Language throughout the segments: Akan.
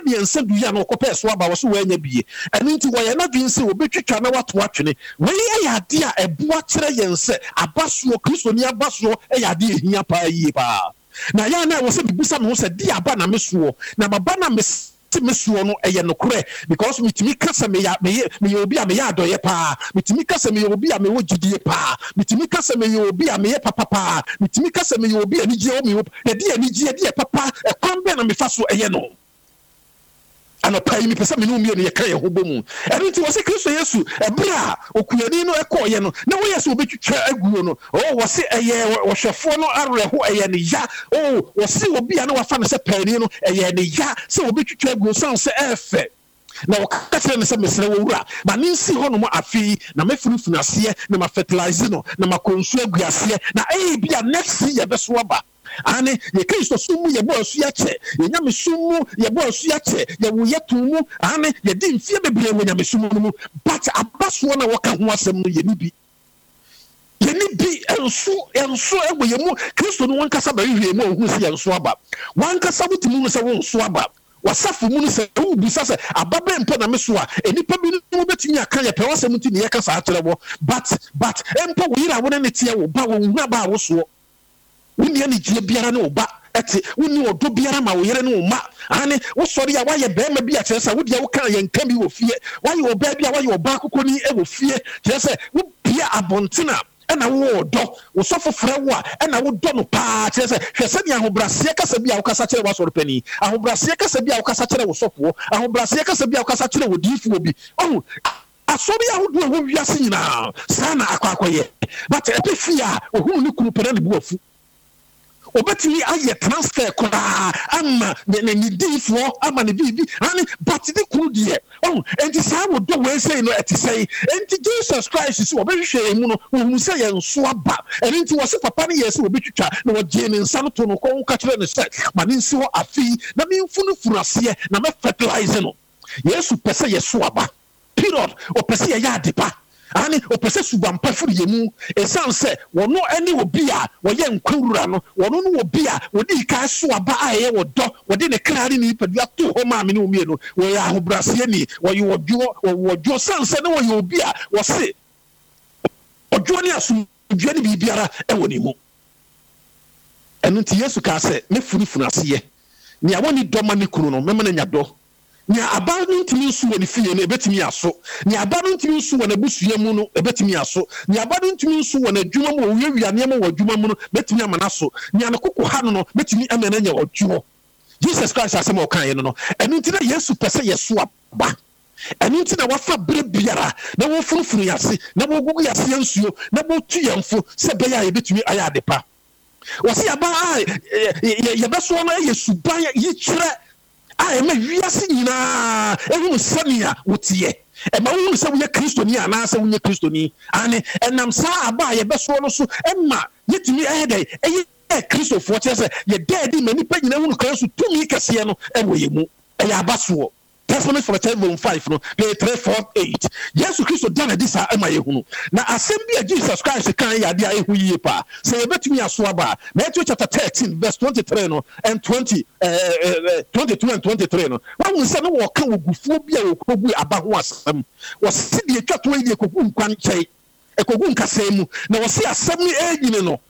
miensa duya no kope so aba wo so wanya bie eno nti wo ye na dwinse wo betwitwa na wato atwene we ye ade a eboa kire yense abaso Kristo ni abaso e ade ehia pa yie pa na ya na wo se bibusa me ho se di aba na meso na baba na meso no eye no kore because mitimi kasa me obi a me ya adoye pa mitimi kasa me obi a me wo gidie pa mitimi kasa me obi a me ye papa pa mitimi kasa me obi a ni gye o me ye di anigye di papa e kwambe na me fa so eye no ana pai mi pesa me no mi ye kan ye ho bomu eno nti wo se Kristo Yesu ebra okuyani no ekoye no na wo yesu obetwitwa aguo no wo se eye wo hwefo no areho eye ne ya wo se obi a na wafa no se pani no eye ne ya se obetwitwa aguo san se efe na wakakere ne se mesere wo wura ma ne nsi ho no mo afi na mefurufuna ase na ma fertilize no na ma konsu aguase na bi a next year beso aba ane ye Kristo sumu ye bo asu ya che ye nyame sumu ye bo asu ya che ye wo yetumu ane ye di mfie bebre wo nyame sumu mu but abaso na waka ho asem no ye ni bi enso ebo ye mu Kristo no wankasa ba hwie mu ohun se enso aba wankasa butimu no se wo enso aba wasafu mu no se wo bisa se ababa empo na meso a enipa bi no betimi aka ye pe wasem nti ne ye kasa atrebo but empo wo yira wo ne tie wo ba wo hu aba wo so wuni ani gie biara ne oba ete wuni odo biara ma wo yere ne oma ane wo sori ya waye bema bi a kyerese wo dia wo kan ye nka bi wo fie waye oba bi a waye oba kokoni e wo fie kyerese wo bia abontina ena wo odo wo sofofre wo a ena wo do no pa kyerese hwese ni ahobrase kasa bi a wo kasa kyere wa sori pani ahobrase kasa bi a wo kasa kyere wo sofo ahobrase kasa bi a wo kasa kyere wo difu bi oh asori ahodo ho wiase nyina sana akwakoye but epefia ohun ni kunu pere ne bu afu obetimi aye transfer kora ama ne difo ama ne bibi ani but the kunu die enti sa wo do we say no etisei enti Jesus Christ so obehwe mu no hu say ye nso aba enti wo se papa ne yesi obetwitwa na wo je ne nsa no to no ko nka kire ne se ma ne nsi ho afi na me mfunu furase na me fertilize no Yesu pese ye so aba period o pese ye ya depa ani opese subampa furu yemu esanse wono eni obi a woye nkwura no wono no obi a wodi ka so aba aye wodo wodi ne krari ni padua to ho ma me ne omie no wo ya ahobrase ni wo ye wojo sanse ne wo ye obi a wo se ojo ni asu dua ni bibiara e woni mu enu ti Yesu ka se me furu ase ni awoni doma ne kunu no mema na nyado ni abanu ntimi nsu woni fie no ebetimi aso ni abanu ntimi nsu wona busua mu no ebetimi aso ni abanu ntimi nsu wona adwuma mu owiawia ne ma wadwuma mu no betimi amana so ni anakoko ha no betimi amana nya odwo Jesus Christ asema okan no enu nti na Yesu pese yeso aba enu nti na wafa bre biara na wo funfunu yase na wo gugu yase nsuo na wo tu yamfo se be ya ebetimi aya adepa wasi aba ye beso no yesuban ye kire ema wiase nyina ehunu sania wotie ema wo se wo ye kristoni ana se wo ye kristoni ane enam sa aba ye beso no so ema yetimi ehede eye kristofo kyese ye dedi mani pa nyina hunu kan so tumi kase no ewo ye mu eya abaso Testament for 5 no 348 Yesu Kristo dana disa ema ye hunu na assemby Jesus Christ kan ya dia ehu yie pa se ebetumi aso aba Matthew chapter 13 verse 23 no and 22 and 23 no wan se no wo kan ogufuo bia wo kogu aba ho asem wo se de twato yi kogu nkwan kyai ekogu nkasemu na wo se asem ni enyine no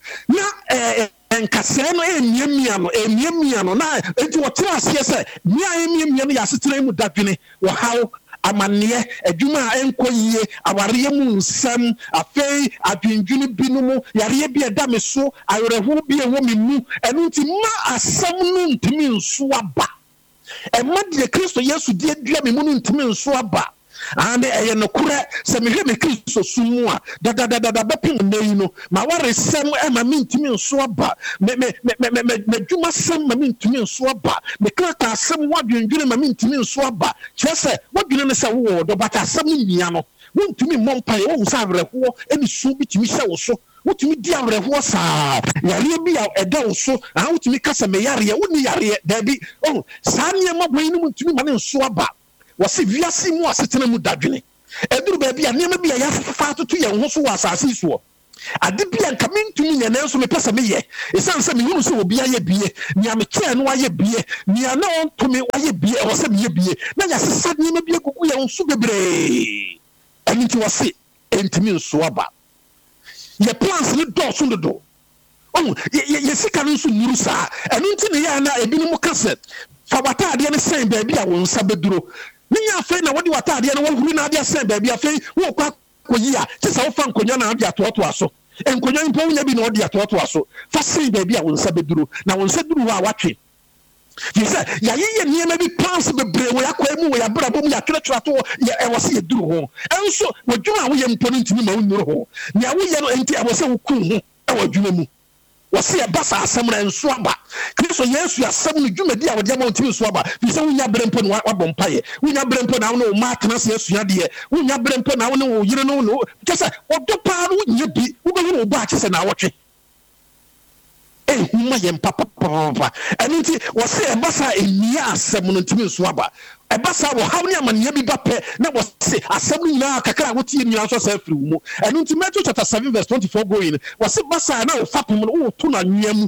na enkase no emiamia no na enti wotra ase se emiamia no yasetere mu dadwene wo hawo amane adwuma enkoyie aware mu nsam afei adwendwene binumu yare bi eda me so ayerehu bi ewo me mu enu nti ma asam no ntimi nso aba ma de Kristo Yesu die dua me mu no ntimi nso aba ane eye no kure se me hwe me Kristo sumu a da bepin nei no ma ware sem ma me ntimi nso aba me dwuma sem ma me ntimi nso aba me klaka sem wadwendwene ma me ntimi nso aba kyese wadwene ne se wo do bata sem nia no wontumi mompa ye wo sa awerɛhoɔ eni su bitimi hyɛ wo so wotumi di awerɛhoɔ saa yare bi a ɛda wo so wotumi kasa me yare woni yare da bi saa nneɛma bɔyi no ntumi ma ne nso aba wasi wiase mu asetena mu dadwene eduru ba bi a nneɛma bi a yafafa atoto yɛn ho so wɔ asase so ade bia nka mentumi nya nanso me pesa me ye esan se me hunu se obi aye bie nia me kye no aye bie nia na on to me aye bie o se me ye bie na ya sesa ni me bie gugu ya nso bebre ani ti wose entimi nso aba ye plans ni do so do oh ye sika nso nuru sa enu nti ne ya na ebinom kase fa watade ne sen ba bia won sa beduro ninya afa na wodi watade ne won huru na ade sen ba bia afa wo kwa koyia sesa wo fa nkonya na ade atoto aso enkonya mpo nya bi na ode atoto aso fa sen ba bia won sa beduro na won sa duru wa watwe yesa ya ye niema bi plans bebre wo yakwa mu wo ya brabo mu ya twetwe ato ya wose ye duru ho enso wodwuma wo ye mpo ntimi ma wonnuru ho ne wo ye no enti abose wo ku ho e wodwuma mu wose ya basa asem na enso aba Kristo Yesu asem no dwumadi a wode amount enso aba fi se wonya brempo no wabompaye wonya brempo na wo no ma kana se asua de wonya brempo na wo no wo yire no kese odopa no wonya bi wo be wo ba akese na wotwe huma yem papa enti wose ebasa enia asem no ntimi nso aba ebasa wo hawni amane bi bape na wose asem nyina kakra wotie nyina so sa firi mu enti Matthew chapter 7 verse 24 going wose basa na wo fapem no wo to na nwam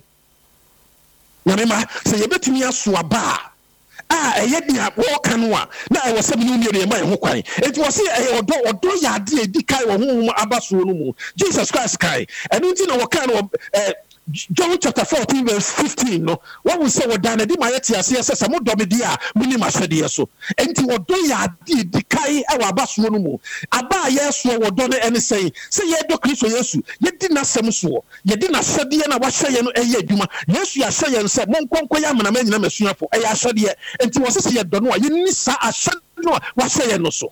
na mema se yebetimi aso aba eye dia wo kanwa na e wose bi no e ma ho kwan enti wose e odo ya de edikai wo ho abaso no mu Jesus Christ kai enti na wo kan no John chapter 14 verse 15 no what we say wadana di mayeti ase ese mo domedi a muni masede so enti wodo ya di dikai e wa baso no mu aba yeso wodo no ene sei se ye do Kristo Yesu ye di nasem so ye di nasede na wa hye ye no eye adwuma Yesu ya hye ye nse mo nkonko ya amana manyina masuafo e ya hyede enti wo se ye do no ye ni sa ahyede no wa hye ye no so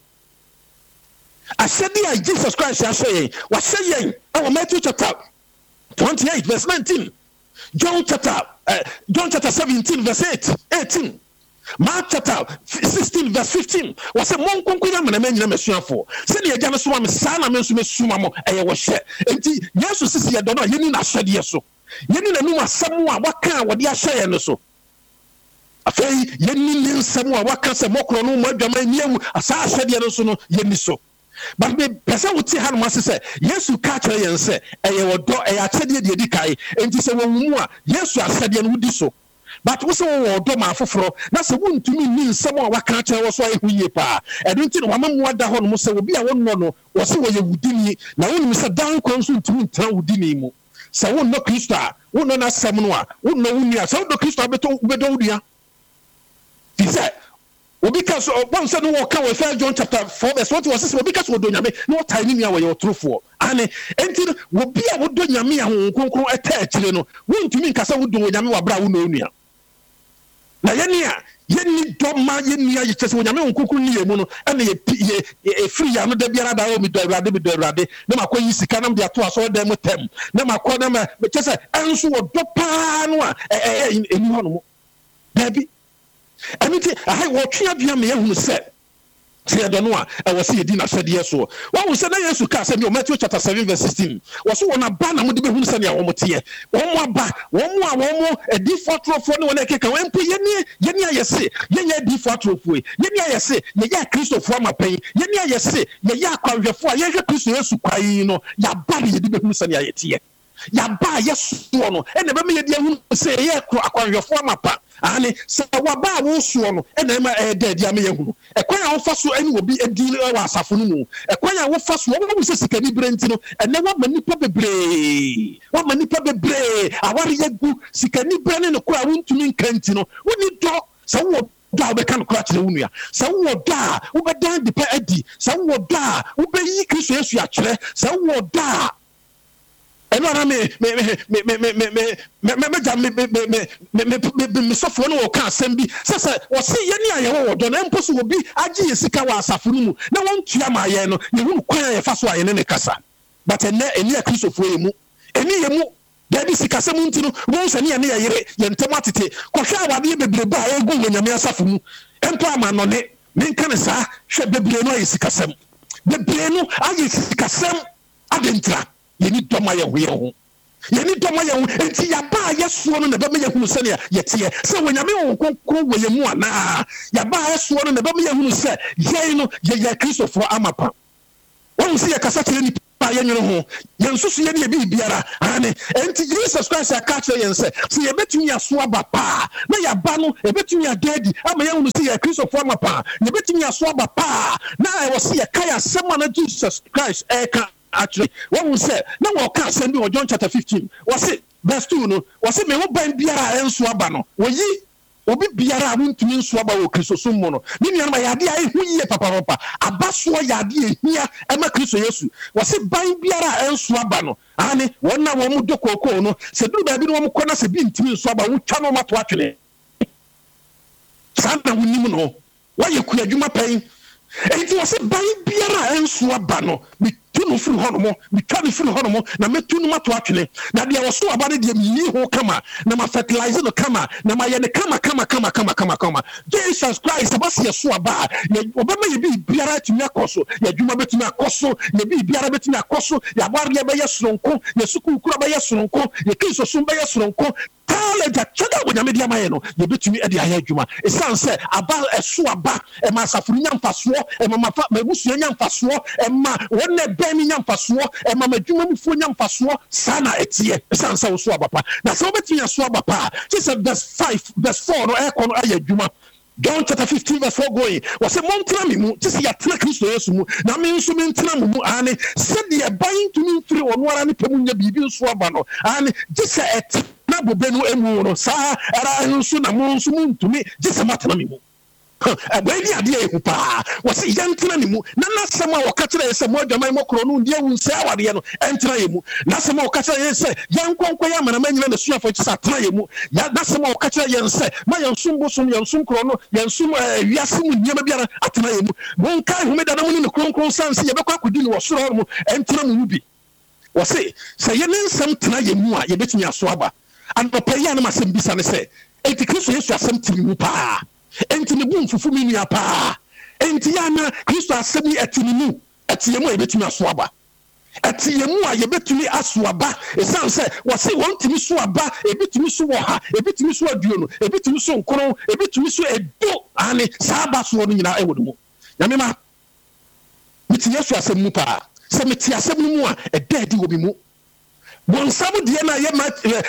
ahyede a Jesus Christ ya hye ye wa hye ye e Matthew chapter 28 verse 19 John chapter 17 verse 18 Mark chapter 16 verse 15 was a mon konkuya mana manyina masuafo se ne agya me so am sa na me nso mesuma mo eye wo hye enti Yesu sisi ye do no yeni na hyede so yeni na num asem a waka wode ahye no so afei yeni ne nsem a waka se mokro no mo adwama niawu asa hyede no so no yeni so but me person would see how much say Yesu catch her and say eye wodo eye achede de dikai enti se wo mu a Yesu asede no wudi so but wo se wo wodo ma afoforo na se wontumi ni nsem a waka ache wo so ehuye pa edu nti no mamamu ada ho no se obi a wonno no wo se wo ye wudini na wonu se dan kwan so ntumi ntra wudini mu se wonno Kristo a wonno na sem no a wonno wunia se wonno Kristo bedo wudia he said because one said no can we first John chapter 4 verse 20 was because we do nyame no tiny me we trufo ane enti wo bia wo do nyame a honkonkron etachire no wontumi nkasa wo do nyame wa bra wo no onua na yeni do ma yeni ya yitese wo nyame honkonkron ni yemu no ene ye free ya no da biara da wo mi do awrade na makoyi sika na de ato aso da mu tem na makọ na ma kese enso wo do pa no a eni ho no dabi Amiti I watch ya bia me ehunu se se do no a e wo se yedi na hyede so wa wo se na Yesu ka se Matthew chapter 7 verse 16 wo so wona ba na mo de behunu se na wo motie wo mo aba wo mo edi fotrofo ne wona keka wempo yeni ayese yenya edi fotrofo yeni ayese ye Kristofo amapen yeni ayese ye akwanhwefo a ye hwe Kristo Yesu kwai no ya ba ne yedi behunu se na yetie ya ba yeso no ene be me yedi ehunu se ye akwanhwefo amapa ani se wa ba wo so no ena ma dead ya me yehunu ekwan a wo fa so ani obi edi wa asafo no mu ekwan a wo fa so wo se sikani brenti no ene wa manipa bebre awari yegu sikani brene no kwa wontumi nkanti no woni do se wo do a be kan kra kire wonu ya se wo do a wo be dan de pa adi se wo do a wo be yi Kristo Yesu a kire se wo do a eno ara me sofo no ka asem bi sese wo se ye ni aye wo do na mposo obi agi yesika wa asafo no mu na won tua ma aye no ye hu kwan ye fa so aye ne kasa but ene Kristofo ye mu eni ye mu dabi sika se mu ntino won se ne ye yere ye ntem atete ko hwa awade ye bebrebe a egu nyame asafo mu empo ama no ne menka ne sa hwe bebre no aye sika sem bebre no aye sika sem adentra yeni doma ye ho enti ya ba yesuo no na be me yehunu se ne yetie se wonyame honkonkro wo ye mu ana ya ba yesuo no na be me yehunu se ye no ye Kristofo amapa won se ye kasa kire ni yenyo ho yensusu ye ne bi biara ane enti Jesus Christ aka kire yense se ye betumi aso aba pa na ya ba no e betumi adadi ama ye hunu se ye Kristo fo ama pa ye betumi aso aba pa na e wo se ye kaya sema na Jesus Christ eka actually what we say na wo ka send me John chapter 15 was it verse 2 no was it me wo ban biara enso aba no wo yi obi biara wuntumi nso aba wo Kristo so mo no ni nua ma yade a ehu yie papa abaso yade ehia ema Kristo Yesu was it ban biara enso aba no ane wona wo mu dokoko no se duru ba bi no wo kɔ na se bi ntimi nso aba wo twa no mato atwene sana wunim no wa ye ku adwuma pai enti was it ban biara enso aba no tunu firi hono mi twa firi hono na metunu mato atwene na dia woso aba ne dia mi ho kama na ma fertilize no kama na ma ye ne kama Jesus Christ abasi yeso aba ye obama ye bi biara tumi akoso ye dwuma betumi akoso ye bi biara betumi akoso ya bware be ye soronko ye suku kura be ye soronko ye Kristo so be ye soronko ja chada wonya media maye no ye betumi e dia adwuma e san se aba eso aba e ma safuru nyamfaso e ma mafa mabusu nyamfaso e ma wonne bemi nyamfaso e ma madwuma mufu nyamfaso sana etie e san se wo so aba pa na se obetumi aso aba pa just verse 4 no e kono aye adwuma John chapter 15 verse 4 going was a montra mi mu just ya tena Kristo Yesu mu na me nso me ntena mu ane se de ban to me free ono ara ne pemu nya bibi nso aba no ane just et na bobenu emu no sa ara nso na mo nso mu ntumi just matena mi mu abani ade e kupa was yantena ni mu na nasema wakatira yese mo adwaman mokro no ndie wunse awade no entena yemu nasema wakatira yese yankonkwa ya mana manyina na suafo chisa tena yemu ya nasema wakatira yense ma yansum kro no yansum wiase mu nyema biara atena yemu monkai humeda na mu ni kronkron sanse ye bekwa kodi ni wosoro mu entena mu bi wase se ye nensam tena yemu a ye betumi aso aba anọpa ya na masem bisa ne se enti Kristo Yesu asem timi mu pa enti ne bun fufu mi nua pa enti ya na Kristo asemi etimi mu etiyemu a yebetumi aso aba etiyemu a yebetumi aso aba esan se wose wontimi so aba ebetumi so wo ha ebetumi so aduo no ebetumi so nkoro ebetumi so edo ane saba so no nyina ewo mu nyame ma miti Yesu asem mu pa se miti asem mu a edadi wo bi mu bon sabu de na ye ma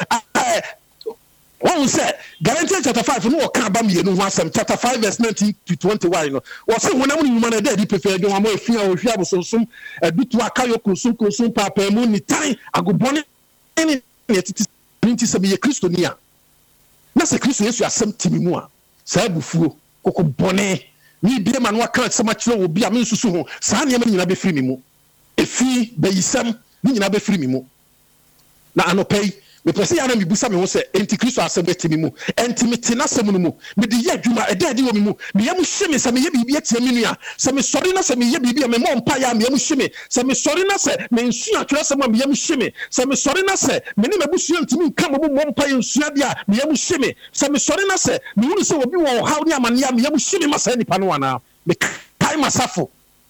one said, Galatians chapter 5, no can be no one chapter 5, verse 19 to 21. Or say, when I'm human, they prefer to have a fear of Yabu, a bit to a kayo, papa, moon, time, I go bonnet, and it is a Christonia. That's a Christian, you are some Timmy Moore, Sabu, Coco Bonnet, me be a man, what can't so much will be a means to so, Sanya, you be free me. A fee, be some, you be free me. Now, I no pay. Me pese ya na mi busa me ho se enti Kristo asem betimi mu enti mete na asem no mu me de ye adwuma eda de wo mi mu me yam hye se me ye bibi atia me nua se me sori na se me ye bibi me mo mpa ya me yam hye se me sori na se me nsu atwere se me yam hye se me sori na se me ne mabusu ntimi nka mo mpa ya nsu ade a me yam hye se me sori na se me hu se obi wo haw ne amane ya me yam hye ma sa nipa no ana me kai masafo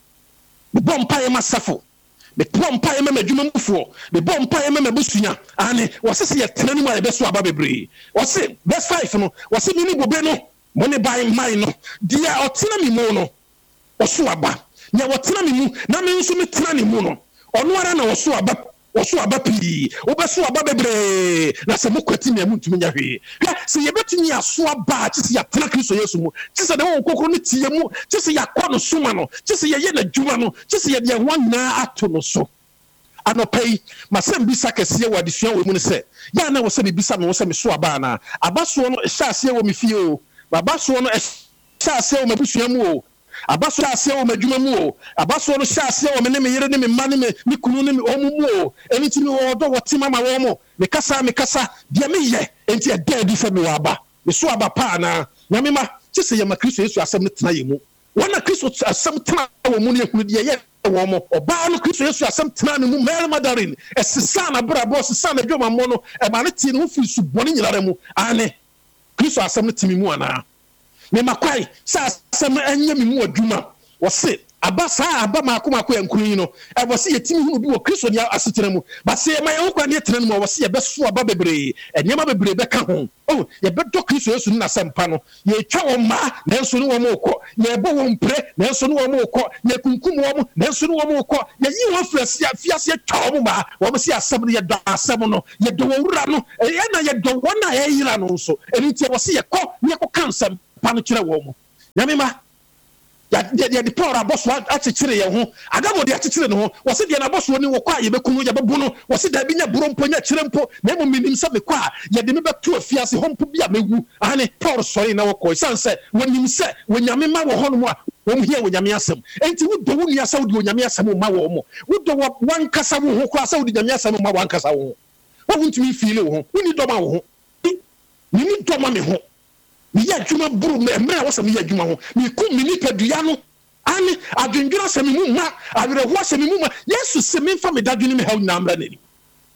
me bompa ya masafo the pompa ema madwuma mufo the bompa ema mabusunya ane wose se yetena ni ma yebeso aba bebre wose verse 5 no wose mi ni bobe no mo ne bai mai no dia otena mi mu no oso aba nya wotena mi mu na me nso mi tena ni mu no ono ara na oso aba pi obeso aba bebre na se mokwati na mu ntumi nya hwe se yebetumi aso aba tisi ya tena Kristo Yesu mu tisi de won kokoro ne tie mu tisi ya kwa no soma no tisi ye na dwuma no tisi ye de wana ato no so anopai masem bisa kese wa desua we mu ne se ya na wo se bisa no wo se me so aba na abaso no hyase wo me fie o abaso no hyase wo mabusua mu o abaso hyase wo madwuma mu o abaso no hyase wo me ne me yere ne me ma ne me kunu ne me omu mu o eniti me wo do wotima ma wo mo me kasa de me ye enti e deadi fa me wa aba me so aba pa na nyame ma kise ye ma Kristo Yesu asem ne tena ye mu wana Kristo asem tena wo mu ne ekunu de ye wo mo oba no Kristo Yesu asem tena ne mu Mary Magdalene esisa na brabo esisa na dwoma mo no e ma ne tie no fi su boni nyinara mu ane Kristo asem ne timi mu ana me makwai sa asem anya mi mu adwuma wose abasa aba maako yankuru no e wo se yetimi hu bi wo Kristo ni asetena mu ba se ma ye ho kwa ne tena mu wo se ye beso aba bebre enyema bebre be ka ho ye bedo Kristo Yesu na sempa no ye twa wo ma na nso no wo mokọ ye bo wo mpre na nso no wo mokọ ye kunkum wo mo na nso no wo mokọ ye yi wo frasi afiase twa wo ma wo se asem ye do asem no ye do wo wura no ye na ye do wona ye yira no nso eni tie wo se ye kọ ne kọ kansam pa no kire wo mo nyamema ya de power aboso akekere ye ho adabo de akekere no ho wo se de na aboso ni wo kwa ye bekunu ye bebu no wo se da bi nya buro mpo nya kire mpo na emo minim se me kwa ye de me beto afiase ho mpo bia megu ane power sorry na wo ko sanse wonim se wonyame ma wo ho no a wo mu hia wonyame asem enti wo do wo nia sa wo de wonyame asem ma wo mo wo do wan kasa wo ho kwa sa wo de wonyame asem ma wan kasa wo wo ntumi feel wo ho wo ni do ma wo ho ni do ma me ho mi ya djuma buru me wasa mi ya djuma ho mi ku mi ni padua no ani adwendwura se mi mu ma awere ho se mi mu ma Yesu se mi fa me dadwe ni me ha nyina amra nani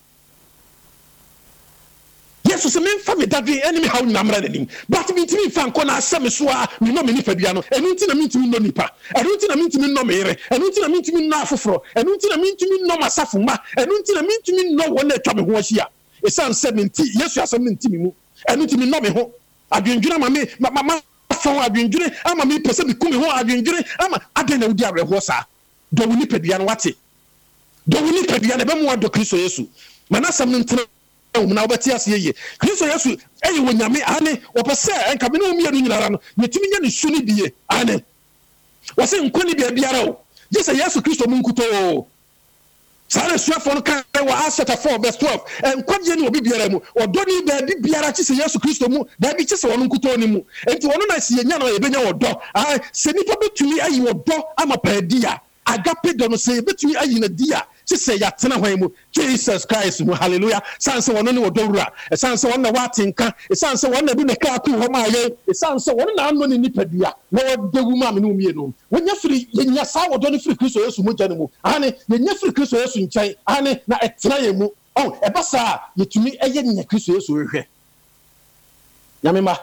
Yesu se mi fa me dadwe eni me ha nyina amra nani but mi ntimi fa nko na asem so a mi no me ni padua no enu nti na mi ntimi no nipa enu nti na mi ntimi no mere enu nti na mi ntimi no afoforo enu nti na mi ntimi no masafo ma enu nti na mi ntimi no wona atwa me ho ahia esan se mi nti Yesu asem mi ntimi mu enu ntimi no me ho adwendwura mama fon adwendwure ama me pese bi kumi ho adwendwure ama aden na wudi areho sa do woni padua no wate do woni padua na be mu ado Kristo Yesu manasam no ntena wo na obeti ase ye Kristo Yesu eyi wonyame ane wo pese enka me no mi adu nyinara no yetimi nya ne suni biye ane wo se nkoni bia biara o je se Yesu Kristo mu nkuto Sare suafo no kan wa Acts 4 verse 12 enkwagye ne obi biara mu odoni ba bi biara chi se Yesu Kristo mu da bi chi se wono nkuto ni mu enti wono na se yenya na yebenya wodo se nipa betumi ayi wodo ama paadia agape do no se betumi ayi na dia chi se ya tena hwan mu Jesus Christ mu hallelujah sanse wono ne wodo wura sanse wono na watinka sanse wono na bi ne ka ku ho ma ye sanse wono na anno ni nipadua na wodewu ma me no mie no wonya firi yenya sa wodo ne firi Kristo Yesu mu gya ne mu ane yenya firi Kristo Yesu nkyai ane na etena ye mu ebasa yetumi eye nya Kristo Yesu hwehwe nyamema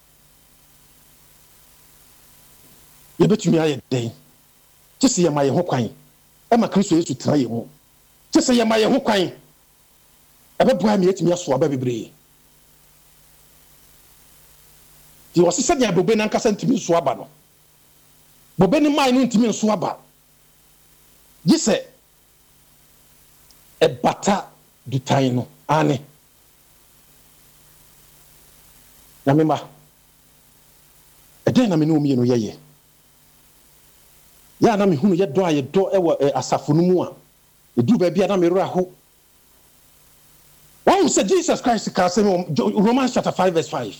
ye betumi aye den kisi ye ma ye ho kwan ema Kristo Yesu tena ye mu kisi ye ma ye ho kwan ebeboa me yetumi aso aba bebre di wasisa dia bobe na nkasa ntimi so aba no bobe ni mai no ntimi so aba gise ebata dutai no ane na memba eden na me no mi no yeye ya na me hunu ye do aye do ewo asafo no mu a edu ba bia na me rura ho why say Jesus Christ ka say Romans chapter 5 verse 5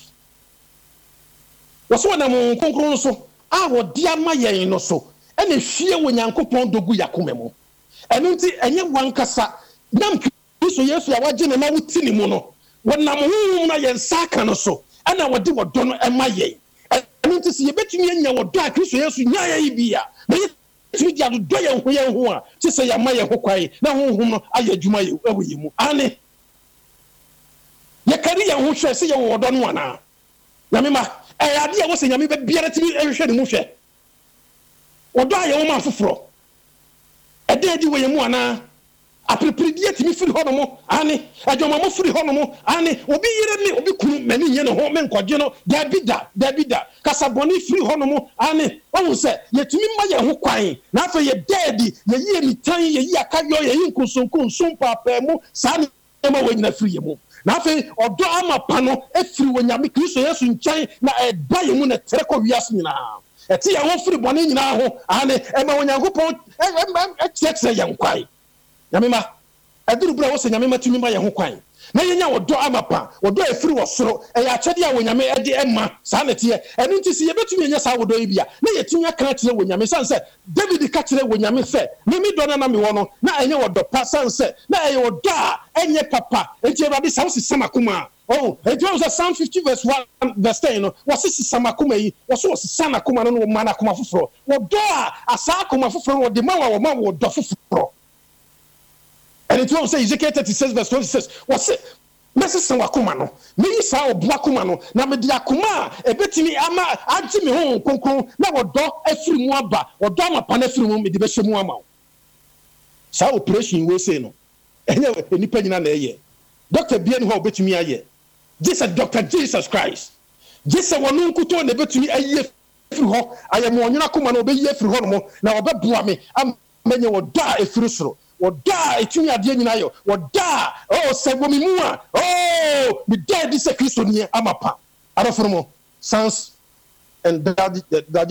waso na mo konkron so a wo dia ma yen no so ene hwie wo Nyankopɔn dogu yakoma mu eno nti enye wankasa nam Kristo Yesu ya wagye ne ma wuti ni mu no wonam hu na yen saka no so ana wode wodo no ema yen eno nti se yebetumi anya wodo a Kristo Yesu nya ya bia na yetumi dia do yen ho a ti se ya ma yen ho kwai na honhom no ayadwuma ye awoye mu ane ye kari yen ho hwe se ye wodo no ana na mema ade a wo se nyame be biara timi ehwe ne mu hwe wodo aye wo ma foforo ede di wo ye mu ana aprepredi atimi firi ho no mo ane adwoma mo firi ho no mo ane obi yire ne obi kunu mani nye ne ho me nkwaje no dabida kasaboni firi ho no mo ane wo se yetimi ma ye ho kwan na afa ye dedi ye yi emitan ye yi akayo ye yi nkunsun papa mu sa ne ma wo nyina firi ye mu na afa odo ama pa no efiri wo nyame Kristo Yesu nkyɛn na eba ye mu na tere kɔ wiase nyina eti ya wo firi bɔne nyina ho ane ema wo Nyankopɔn kyerɛkyerɛ ye nkwai nyamema aduru bra wo se nyamema tumi ma ye ho kwan na yenya wodo amapa wodo efiri wo soro ya akyɛde a wo nyame ede ema saa nete eno nti se ye betumi enya saa wodo bia na yetumi aka kyerɛ wo nyame sanse David ka kyerɛ wo nyame sɛ mimi do na me wo no na enye wodo pa sanse na eye wodo a enye papa enti Awurade sa wo sisama kuma it was Psalm 50 verse 1 verse 10 no was sisama kuma yi was sisana kuma no mana kuma foforo wodo a asa kuma foforo wo de ma wo do foforo. And it will say Ezekiel 36 verse 26. What's it? Messi wakoma no me sa obua koma no na me dia koma ebetimi ama agye me ho konkon na wodo afiri mu aba wodo amapa na afiri mu me de be hyemu ama sa operation we say no enye enipa nyina na eye doctor bia ni ho obetimi aye Jesus Dr. Jesus Christ Jesus wonu nkuto na betumi aye afiri ho ayemo onyina koma na obeyi afiri ho no mo na obebua me amenye wodo a afiri soro woda etumi ade nyina yo woda sebo mi mu a mi dead this Christo ni amapa arofo mo sans and that